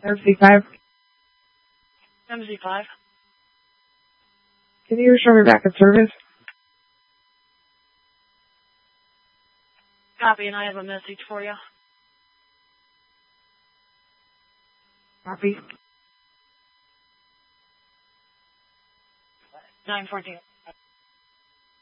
MC5. MZ5. Can you show me back in service? Copy, and I have a message for you. Copy. 914.